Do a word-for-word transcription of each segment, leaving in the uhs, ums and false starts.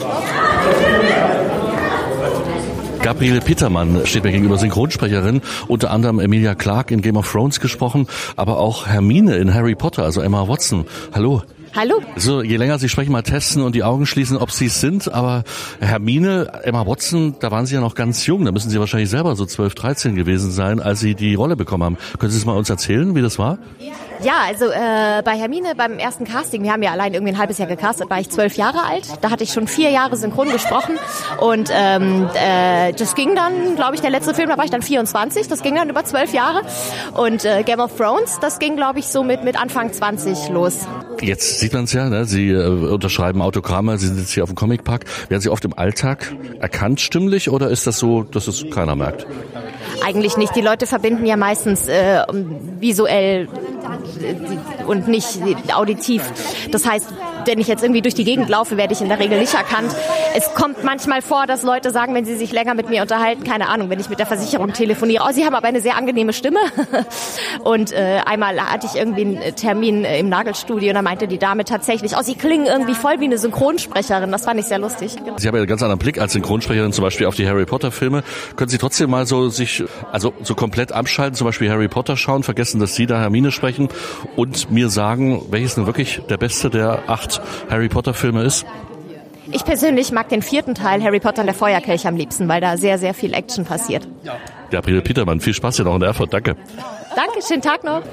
Gabriele Petermann steht mir gegenüber, Synchronsprecherin, unter anderem Emilia Clarke in Game of Thrones gesprochen, aber auch Hermine in Harry Potter, also Emma Watson. Hallo. Hallo. So, je länger Sie sprechen, mal testen und die Augen schließen, ob Sie es sind. Aber Hermine, Emma Watson, da waren Sie ja noch ganz jung. Da müssen Sie wahrscheinlich selber so zwölf, dreizehn gewesen sein, als Sie die Rolle bekommen haben. Können Sie es mal uns erzählen, wie das war? Ja, also äh, bei Hermine beim ersten Casting, wir haben ja allein irgendwie ein halbes Jahr gecastet, war ich zwölf Jahre alt. Da hatte ich schon vier Jahre synchron gesprochen und ähm, äh, das ging dann, glaube ich, der letzte Film, da war ich dann vierundzwanzig, das ging dann über zwölf Jahre. Und äh, Game of Thrones, das ging, glaube ich, so mit, mit Anfang zwanzig los. Jetzt sieht man es ja, ne? Sie äh, unterschreiben Autogramme, Sie sind jetzt hier auf dem Comicpark. Werden Sie oft im Alltag erkannt stimmlich oder ist das so, dass es keiner merkt? Eigentlich nicht. Die Leute verbinden ja meistens äh, visuell und nicht auditiv. Das heißt, wenn ich jetzt irgendwie durch die Gegend laufe, werde ich in der Regel nicht erkannt. Es kommt manchmal vor, dass Leute sagen, wenn sie sich länger mit mir unterhalten, keine Ahnung, wenn ich mit der Versicherung telefoniere, oh, Sie haben aber eine sehr angenehme Stimme. Und äh, einmal hatte ich irgendwie einen Termin im Nagelstudio und da meinte die Dame tatsächlich, oh, Sie klingen irgendwie voll wie eine Synchronsprecherin. Das fand ich sehr lustig. Sie haben ja einen ganz anderen Blick als Synchronsprecherin, zum Beispiel auf die Harry Potter Filme. Können Sie trotzdem mal so sich, also so komplett abschalten, zum Beispiel Harry Potter schauen, vergessen, dass Sie da Hermine sprechen und mir sagen, welches denn wirklich der beste der acht Harry Potter Filme ist? Ich persönlich mag den vierten Teil, Harry Potter und der Feuerkelch, am liebsten, weil da sehr, sehr viel Action passiert. Gabriele Petermann, viel Spaß hier noch in Erfurt. Danke. Danke, schönen Tag noch.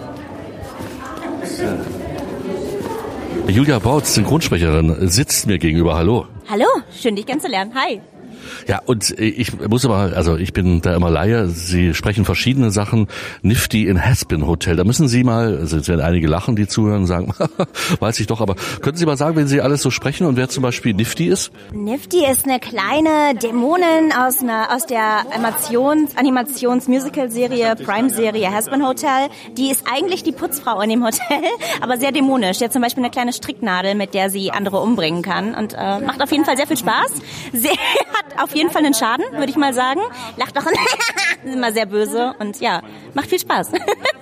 Julia Bautz, Synchronsprecherin, sitzt mir gegenüber. Hallo. Hallo, schön dich kennenzulernen. Hi. Ja, und ich muss aber, also ich bin da immer Laie, Sie sprechen verschiedene Sachen. Nifty in Hazbin Hotel, da müssen Sie mal, also es werden einige lachen, die zuhören und sagen, weiß ich doch, aber können Sie mal sagen, wenn Sie alles so sprechen und wer zum Beispiel Nifty ist? Nifty ist eine kleine Dämonin aus einer aus der Animations, Animations-Musical-Serie, Prime-Serie Hazbin Hotel. Die ist eigentlich die Putzfrau in dem Hotel, aber sehr dämonisch. Die hat zum Beispiel eine kleine Stricknadel, mit der sie andere umbringen kann und äh, macht auf jeden Fall sehr viel Spaß. Sie hat auf jeden Fall einen Schaden, würde ich mal sagen. Lacht doch immer sehr böse und ja, macht viel Spaß.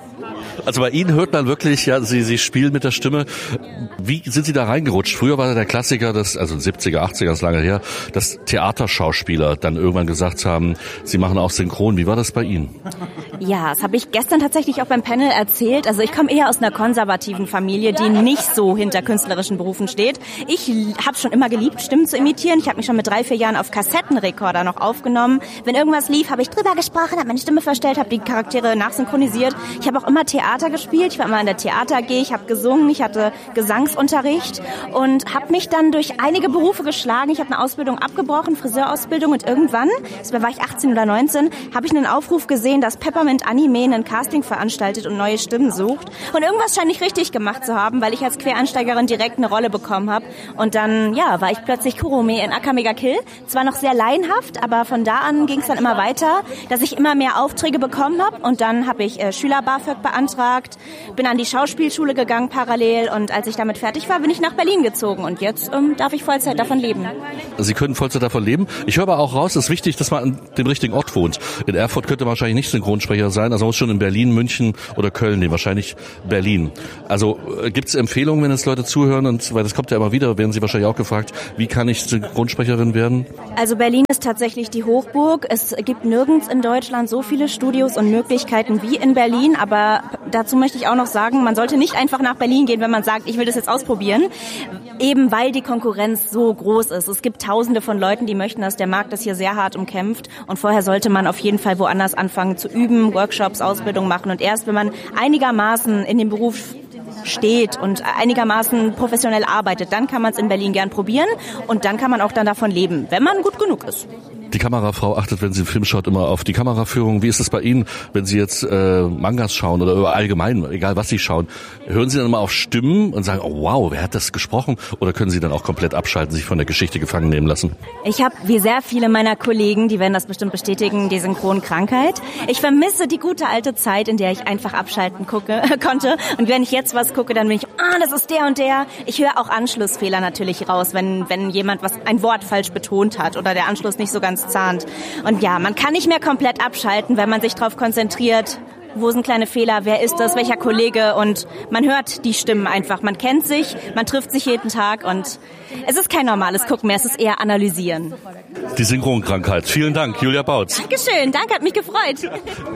Also bei Ihnen hört man wirklich, ja, Sie, Sie spielen mit der Stimme. Wie sind Sie da reingerutscht? Früher war der Klassiker, das, also siebziger, achtziger, das ist lange her, dass Theaterschauspieler dann irgendwann gesagt haben, sie machen auch Synchron. Wie war das bei Ihnen? Ja, das habe ich gestern tatsächlich auch beim Panel erzählt. Also ich komme eher aus einer konservativen Familie, die nicht so hinter künstlerischen Berufen steht. Ich habe schon immer geliebt, Stimmen zu imitieren. Ich habe mich schon mit drei, vier Jahren auf Kassettenrekorder noch aufgenommen. Wenn irgendwas lief, habe ich drüber gesprochen, habe meine Stimme verstellt, habe die Charaktere nachsynchronisiert. Ich habe auch immer Theater gespielt. Ich war immer in der Theater A G, ich habe gesungen, ich hatte Gesangsunterricht und habe mich dann durch einige Berufe geschlagen. Ich habe eine Ausbildung abgebrochen, Friseurausbildung, und irgendwann, das war ich achtzehn oder neunzehn, habe ich einen Aufruf gesehen, dass Peppermint Anime ein Casting veranstaltet und neue Stimmen sucht. Und irgendwas scheine ich richtig gemacht zu haben, weil ich als Quereinsteigerin direkt eine Rolle bekommen habe. Und dann, ja, war ich plötzlich Kurome in Akamega Kill. Zwar noch sehr laienhaft, aber von da an ging es dann immer weiter, dass ich immer mehr Aufträge bekommen habe. Und dann habe ich äh, Schüler-BAföG beantragt, bin an die Schauspielschule gegangen parallel, und als ich damit fertig war, bin ich nach Berlin gezogen. Und jetzt ähm, darf ich Vollzeit davon leben. Sie können Vollzeit davon leben. Ich höre aber auch raus, es ist wichtig, dass man an dem richtigen Ort wohnt. In Erfurt könnte man wahrscheinlich nicht Synchronsprecher sein, also man muss schon in Berlin, München oder Köln nehmen, wahrscheinlich Berlin. Also äh, gibt es Empfehlungen, wenn jetzt Leute zuhören, und weil das kommt ja immer wieder, werden Sie wahrscheinlich auch gefragt, wie kann ich Synchronsprecherin werden? Also Berlin ist tatsächlich die Hochburg. Es gibt nirgends in Deutschland so viele Studios und Möglichkeiten wie in Berlin, aber dazu möchte ich auch noch sagen, man sollte nicht einfach nach Berlin gehen, wenn man sagt, ich will das jetzt ausprobieren, eben weil die Konkurrenz so groß ist. Es gibt tausende von Leuten, die möchten das, der Markt ist hier sehr hart umkämpft, und vorher sollte man auf jeden Fall woanders anfangen zu üben, Workshops, Ausbildung machen, und erst wenn man einigermaßen in dem Beruf steht und einigermaßen professionell arbeitet, dann kann man es in Berlin gern probieren, und dann kann man auch dann davon leben, wenn man gut genug ist. Die Kamerafrau achtet, wenn sie einen Film schaut, immer auf die Kameraführung. Wie ist es bei Ihnen, wenn Sie jetzt äh, Mangas schauen oder allgemein, egal was Sie schauen? Hören Sie dann immer auf Stimmen und sagen, oh wow, wer hat das gesprochen? Oder können Sie dann auch komplett abschalten, sich von der Geschichte gefangen nehmen lassen? Ich habe, wie sehr viele meiner Kollegen, die werden das bestimmt bestätigen, die Synchronkrankheit. Ich vermisse die gute alte Zeit, in der ich einfach abschalten gucke, konnte. Und wenn ich jetzt was gucke, dann bin ich, ah, das ist der und der. Ich höre auch Anschlussfehler natürlich raus, wenn wenn jemand was ein Wort falsch betont hat oder der Anschluss nicht so ganz zahnt. Und ja, man kann nicht mehr komplett abschalten, wenn man sich darauf konzentriert, wo sind kleine Fehler, wer ist das, welcher Kollege, und man hört die Stimmen einfach. Man kennt sich, man trifft sich jeden Tag und es ist kein normales Gucken mehr, es ist eher Analysieren. Die Synchronkrankheit. Vielen Dank, Julia Bautz. Dankeschön, danke, hat mich gefreut.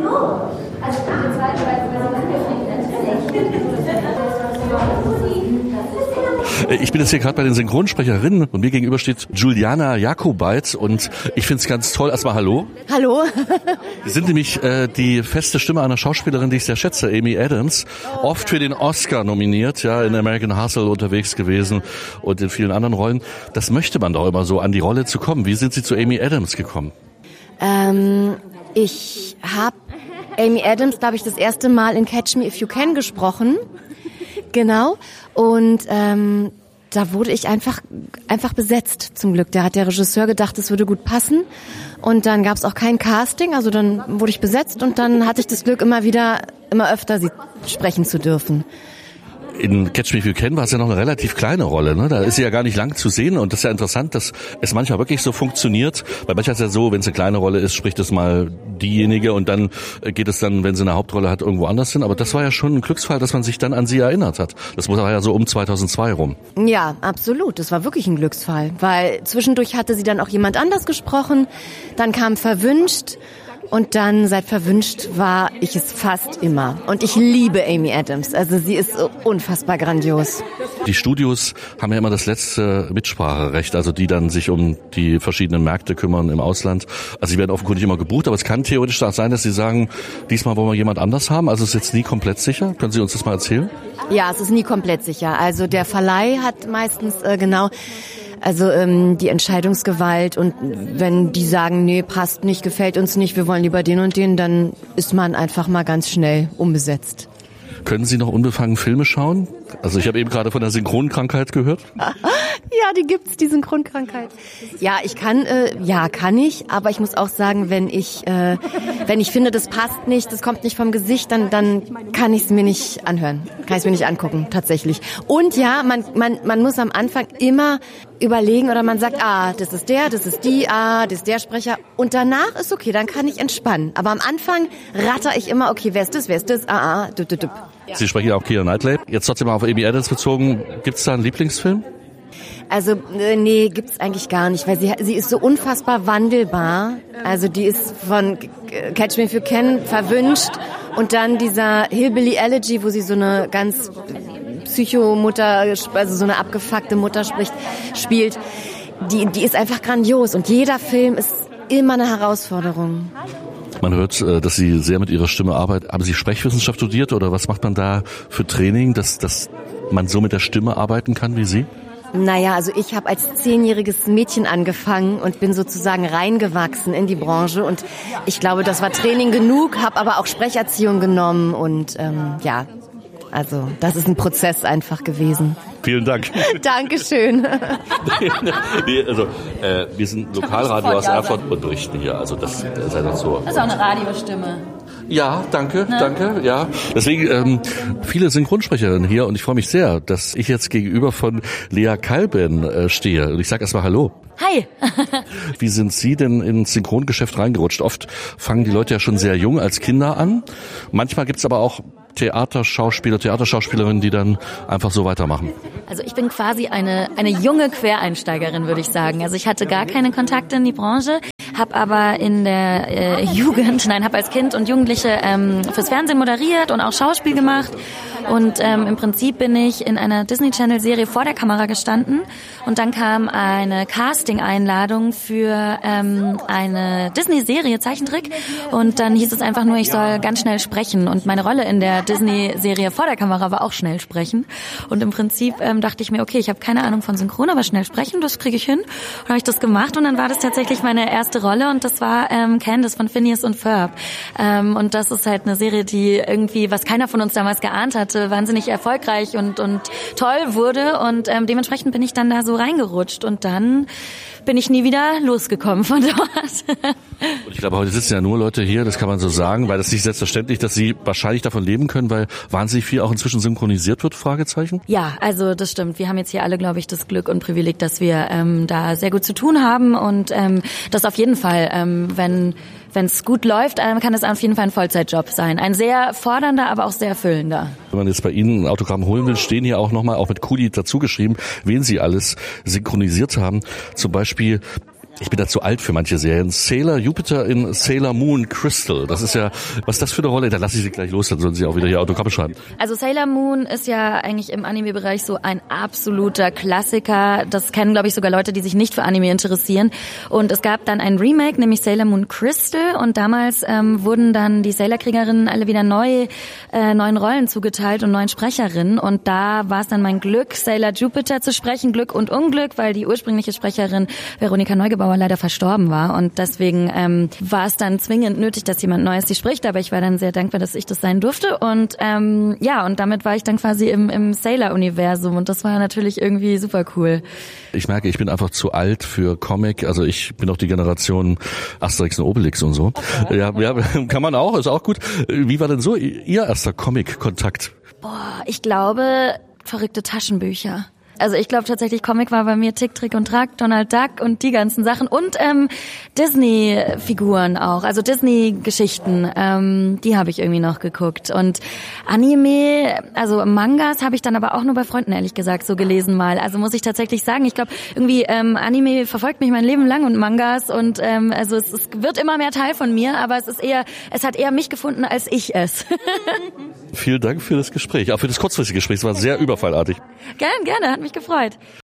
Ich bin jetzt hier gerade bei den Synchronsprecherinnen und mir gegenüber steht Juliana Jakobait und ich finde es ganz toll. Erstmal hallo. Hallo. Sie sind nämlich äh, die feste Stimme einer Schauspielerin, die ich sehr schätze, Amy Adams. Oft für den Oscar nominiert, ja, in American Hustle unterwegs gewesen und in vielen anderen Rollen. Das möchte man doch immer so, an die Rolle zu kommen. Wie sind Sie zu Amy Adams gekommen? Ähm, ich habe Amy Adams, glaube ich, das erste Mal in Catch Me If You Can gesprochen. Genau. Und ähm, da wurde ich einfach einfach besetzt, zum Glück. Da hat der Regisseur gedacht, es würde gut passen. Und dann gab es auch kein Casting, also dann wurde ich besetzt und dann hatte ich das Glück, immer wieder, immer öfter sie sprechen zu dürfen. In Catch Me If You Can war es ja noch eine relativ kleine Rolle, ne? Da ist sie ja gar nicht lang zu sehen und das ist ja interessant, dass es manchmal wirklich so funktioniert. Weil manchmal ist es ja so, wenn es eine kleine Rolle ist, spricht es mal diejenige und dann geht es dann, wenn sie eine Hauptrolle hat, irgendwo anders hin. Aber das war ja schon ein Glücksfall, dass man sich dann an sie erinnert hat. Das war ja so um zweitausendzwei rum. Ja, absolut. Das war wirklich ein Glücksfall, weil zwischendurch hatte sie dann auch jemand anders gesprochen. Dann kam Verwünscht. Und dann, seit Verwünscht, war ich es fast immer. Und ich liebe Amy Adams. Also sie ist so unfassbar grandios. Die Studios haben ja immer das letzte Mitspracherecht, also die dann sich um die verschiedenen Märkte kümmern im Ausland. Also sie werden offenkundig immer gebucht, aber es kann theoretisch auch sein, dass sie sagen, diesmal wollen wir jemand anders haben. Also es ist jetzt nie komplett sicher. Können Sie uns das mal erzählen? Ja, es ist nie komplett sicher. Also der Verleih hat meistens äh, genau... Also ähm, die Entscheidungsgewalt, und wenn die sagen, nee, passt nicht, gefällt uns nicht, wir wollen lieber den und den, dann ist man einfach mal ganz schnell umbesetzt. Können Sie noch unbefangen Filme schauen? Also ich habe eben gerade von der Synchronkrankheit gehört. Ja, die gibt's, die Synchronkrankheit. Ja, ich kann, äh, ja, kann ich, aber ich muss auch sagen, wenn ich, äh, wenn ich finde, das passt nicht, das kommt nicht vom Gesicht, dann, dann kann ich es mir nicht anhören, kann ich es mir nicht angucken, tatsächlich. Und ja, man, man, man muss am Anfang immer überlegen oder man sagt, ah, das ist der, das ist die, ah, das ist der Sprecher, und danach ist okay, dann kann ich entspannen. Aber am Anfang ratter ich immer, okay, wer ist das, wer ist das, ah, ah, dup, dup, dup. Sie sprechen ja auch Keira Knightley. Jetzt trotzdem mal auf Amy Adams bezogen. Gibt's da einen Lieblingsfilm? Also äh, nee, gibt's eigentlich gar nicht, weil sie sie ist so unfassbar wandelbar. Also die ist von Catch Me If You Can, Verwünscht, und dann dieser Hillbilly Elegy, wo sie so eine ganz Psychomutter, also so eine abgefuckte Mutter spricht, spielt. Die die ist einfach grandios und jeder Film ist immer eine Herausforderung. Man hört, dass Sie sehr mit Ihrer Stimme arbeiten. Haben Sie Sprechwissenschaft studiert oder was macht man da für Training, dass, dass man so mit der Stimme arbeiten kann wie Sie? Naja, also ich habe als zehnjähriges Mädchen angefangen und bin sozusagen reingewachsen in die Branche. Und ich glaube, das war Training genug, habe aber auch Sprecherziehung genommen. Und ähm, ja, also das ist ein Prozess einfach gewesen. Vielen Dank. Dankeschön. nee, also, äh, wir sind Lokalradio aus Erfurt und berichten hier. Also das ist ja so. Das ist auch eine Radiostimme. Ja, danke, ne? danke, ja. Deswegen ähm, viele Synchronsprecherinnen hier und ich freue mich sehr, dass ich jetzt gegenüber von Lea Kalben äh, stehe. Und ich sage erstmal Hallo. Hi. Wie sind Sie denn ins Synchrongeschäft reingerutscht? Oft fangen die Leute ja schon sehr jung als Kinder an. Manchmal gibt's aber auch Theaterschauspieler, Theaterschauspielerinnen, die dann einfach so weitermachen. Also ich bin quasi eine eine junge Quereinsteigerin, würde ich sagen. Also ich hatte gar keine Kontakte in die Branche, habe aber in der äh, Jugend, nein, habe als Kind und Jugendliche ähm, fürs Fernsehen moderiert und auch Schauspiel gemacht. Und ähm, im Prinzip bin ich in einer Disney Channel Serie vor der Kamera gestanden und dann kam eine Casting-Einladung für ähm, eine Disney-Serie, Zeichentrick, und dann hieß es einfach nur, ich soll ganz schnell sprechen, und meine Rolle in der Disney-Serie vor der Kamera war auch schnell sprechen, und im Prinzip ähm, dachte ich mir, okay, ich habe keine Ahnung von Synchron, aber schnell sprechen, das kriege ich hin, und habe ich das gemacht und dann war das tatsächlich meine erste Rolle und das war ähm, Candace von Phineas und Ferb, ähm, und das ist halt eine Serie, die irgendwie, was keiner von uns damals geahnt hat, wahnsinnig erfolgreich und und toll wurde, und ähm, dementsprechend bin ich dann da so reingerutscht und dann bin ich nie wieder losgekommen von dort. Und ich glaube, heute sitzen ja nur Leute hier, das kann man so sagen, weil das ist nicht selbstverständlich, dass Sie wahrscheinlich davon leben können, weil wahnsinnig viel auch inzwischen synchronisiert wird, Fragezeichen? Ja, also das stimmt. Wir haben jetzt hier alle, glaube ich, das Glück und Privileg, dass wir ähm, da sehr gut zu tun haben und ähm, das auf jeden Fall, ähm, wenn wenn es gut läuft, kann es auf jeden Fall ein Vollzeitjob sein. Ein sehr fordernder, aber auch sehr erfüllender. Wenn man jetzt bei Ihnen ein Autogramm holen will, stehen hier auch nochmal, auch mit Kuli dazu geschrieben, wen Sie alles synchronisiert haben. Zum Beispiel, ich bin da zu alt für manche Serien, Sailor Jupiter in Sailor Moon Crystal. Das ist ja, was ist das für eine Rolle? Da lasse ich Sie gleich los, dann sollen Sie auch wieder hier Autogramme schreiben. Also Sailor Moon ist ja eigentlich im Anime-Bereich so ein absoluter Klassiker. Das kennen, glaube ich, sogar Leute, die sich nicht für Anime interessieren. Und es gab dann ein Remake, nämlich Sailor Moon Crystal. Und damals ähm, wurden dann die Sailor-Kriegerinnen alle wieder neu, äh, neuen Rollen zugeteilt und neuen Sprecherinnen. Und da war es dann mein Glück, Sailor Jupiter zu sprechen. Glück und Unglück, weil die ursprüngliche Sprecherin Veronika Neugebauer leider verstorben war und deswegen ähm, war es dann zwingend nötig, dass jemand Neues die spricht, aber ich war dann sehr dankbar, dass ich das sein durfte und ähm, ja, und damit war ich dann quasi im, im Sailor-Universum und das war natürlich irgendwie super cool. Ich merke, ich bin einfach zu alt für Comic, also ich bin auch die Generation Asterix und Obelix und so. Okay. Ja, ja, kann man auch, ist auch gut. Wie war denn so Ihr erster Comic-Kontakt? Boah, ich glaube, verrückte Taschenbücher. Also ich glaube tatsächlich, Comic war bei mir Tick, Trick und Track, Donald Duck und die ganzen Sachen und ähm, Disney-Figuren auch, also Disney-Geschichten, ähm, die habe ich irgendwie noch geguckt und Anime, also Mangas habe ich dann aber auch nur bei Freunden ehrlich gesagt so gelesen mal, also muss ich tatsächlich sagen, ich glaube irgendwie ähm, Anime verfolgt mich mein Leben lang und Mangas und ähm, also es, es wird immer mehr Teil von mir, aber es ist eher, es hat eher mich gefunden als ich es. Vielen Dank für das Gespräch, auch für das kurzfristige Gespräch, es war sehr überfallartig. Gerne, gerne, hat mich gefreut.